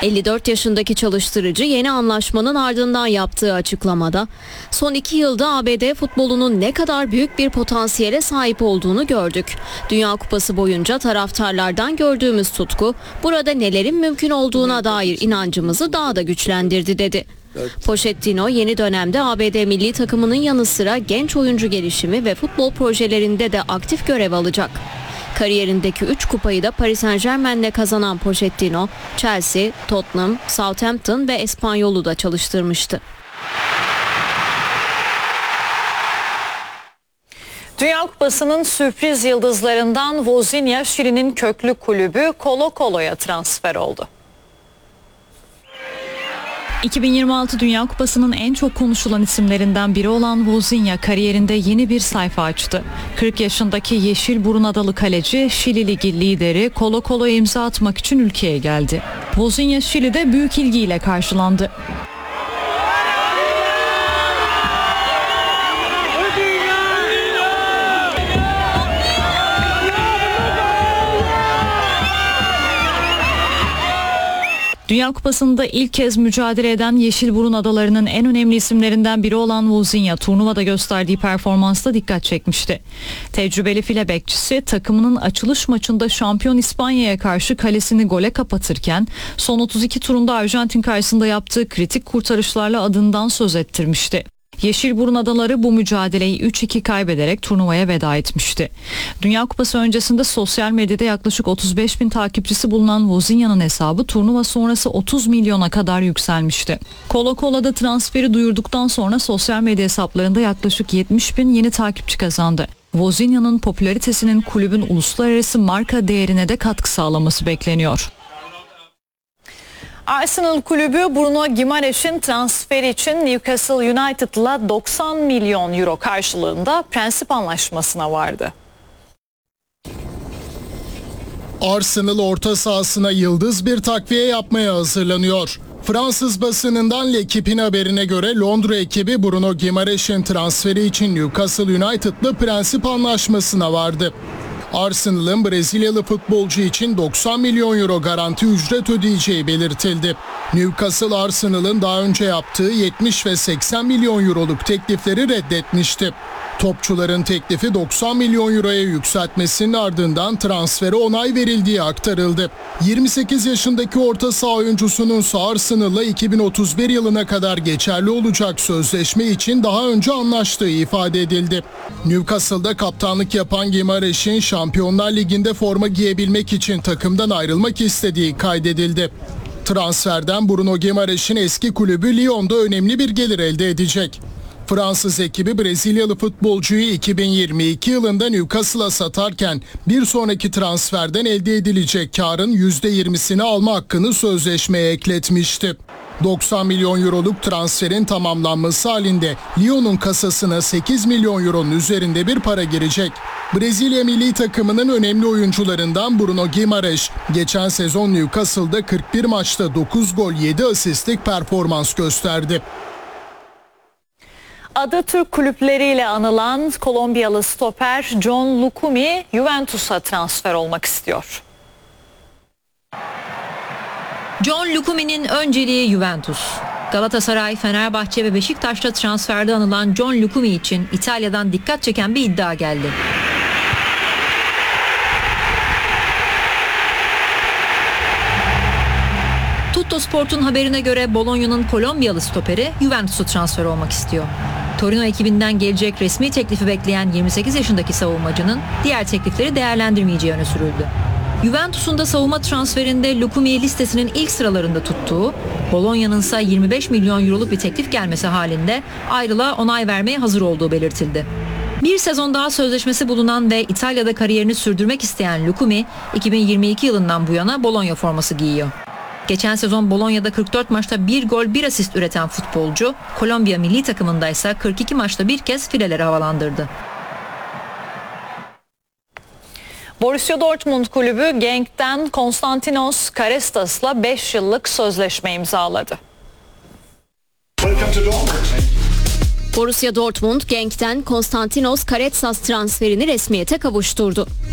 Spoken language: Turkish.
54 yaşındaki çalıştırıcı yeni anlaşmanın ardından yaptığı açıklamada son 2 yılda ABD futbolunun ne kadar büyük bir potansiyele sahip olduğunu gördük. Dünya Kupası boyunca taraftarlardan gördüğümüz tutku burada nelerin mümkün olduğuna dair inancımızı daha da güçlendirdi dedi. Pochettino yeni dönemde ABD milli takımının yanı sıra genç oyuncu gelişimi ve futbol projelerinde de aktif görev alacak. Kariyerindeki 3 kupayı da Paris Saint-Germain'le kazanan Pochettino, Chelsea, Tottenham, Southampton ve Espanyol'u da çalıştırmıştı. Dünya Kupası'nın sürpriz yıldızlarından Vozinha, Şili'nin köklü kulübü Colo-Colo'ya transfer oldu. 2026 Dünya Kupası'nın en çok konuşulan isimlerinden biri olan Vozinha kariyerinde yeni bir sayfa açtı. 40 yaşındaki Yeşilburun adalı kaleci Şili Ligi lideri Colo-Colo'ya imza atmak için ülkeye geldi. Vozinha Şili'de büyük ilgiyle karşılandı. Dünya Kupası'nda ilk kez mücadele eden Yeşilburun adalarının en önemli isimlerinden biri olan Vozinha turnuvada gösterdiği performansla dikkat çekmişti. Tecrübeli file bekçisi takımının açılış maçında şampiyon İspanya'ya karşı kalesini gole kapatırken son 32 turunda Arjantin karşısında yaptığı kritik kurtarışlarla adından söz ettirmişti. Yeşilburun adaları bu mücadeleyi 3-2 kaybederek turnuvaya veda etmişti. Dünya Kupası öncesinde sosyal medyada yaklaşık 35 bin takipçisi bulunan Vozinha'nın hesabı turnuva sonrası 30 milyona kadar yükselmişti. Colo-Colo'da transferi duyurduktan sonra sosyal medya hesaplarında yaklaşık 70 bin yeni takipçi kazandı. Vozinha'nın popülaritesinin kulübün uluslararası marka değerine de katkı sağlaması bekleniyor. Arsenal kulübü Bruno Guimaraes'in transferi için Newcastle United'la 90 milyon euro karşılığında prensip anlaşmasına vardı. Arsenal orta sahasına yıldız bir takviye yapmaya hazırlanıyor. Fransız basınından L'Equipe'in haberine göre Londra ekibi Bruno Guimaraes'in transferi için Newcastle United'la prensip anlaşmasına vardı. Arsenal'ın Brezilyalı futbolcu için 90 milyon euro garanti ücret ödeyeceği belirtildi. Newcastle Arsenal'ın daha önce yaptığı 70 ve 80 milyon euroluk teklifleri reddetmişti. Topçuların teklifi 90 milyon euroya yükseltmesinin ardından transfere onay verildiği aktarıldı. 28 yaşındaki orta saha oyuncusunun Arsenal'la 2031 yılına kadar geçerli olacak sözleşme için daha önce anlaştığı ifade edildi. Newcastle'da kaptanlık yapan Guimaraes'in Şampiyonlar Ligi'nde forma giyebilmek için takımdan ayrılmak istediği kaydedildi. Transferden Bruno Guimaraes'in eski kulübü Lyon'da önemli bir gelir elde edecek. Fransız ekibi Brezilyalı futbolcuyu 2022 yılında Newcastle'a satarken bir sonraki transferden elde edilecek karın %20'sini alma hakkını sözleşmeye ekletmişti. 90 milyon euroluk transferin tamamlanması halinde Lyon'un kasasına 8 milyon euronun üzerinde bir para girecek. Brezilya milli takımının önemli oyuncularından Bruno Guimaraes, geçen sezon Newcastle'da 41 maçta 9 gol 7 asistlik performans gösterdi. Adı Türk kulüpleriyle anılan Kolombiyalı stoper John Lucumi Juventus'a transfer olmak istiyor. John Lucumi'nin önceliği Juventus. Galatasaray, Fenerbahçe ve Beşiktaş'ta transferde anılan John Lucumi için İtalya'dan dikkat çeken bir iddia geldi. Tuttosport'un haberine göre Bologna'nın Kolombiyalı stoperi Juventus'a transfer olmak istiyor. Torino ekibinden gelecek resmi teklifi bekleyen 28 yaşındaki savunmacının diğer teklifleri değerlendirmeyeceği öne sürüldü. Juventus'un da savunma transferinde Lucumi'yi listesinin ilk sıralarında tuttuğu, Bologna'nın ise 25 milyon euroluk bir teklif gelmesi halinde ayrılığa onay vermeye hazır olduğu belirtildi. Bir sezon daha sözleşmesi bulunan ve İtalya'da kariyerini sürdürmek isteyen Lucumi, 2022 yılından bu yana Bologna forması giyiyor. Geçen sezon Bologna'da 44 maçta 1 gol 1 asist üreten futbolcu, Kolombiya milli takımında ise 42 maçta bir kez fileleri havalandırdı. Borussia Dortmund kulübü Genk'ten Konstantinos Karestas'la 5 yıllık sözleşme imzaladı. Borussia Dortmund, Genk'ten Konstantinos Karestas transferini resmiyete kavuşturdu.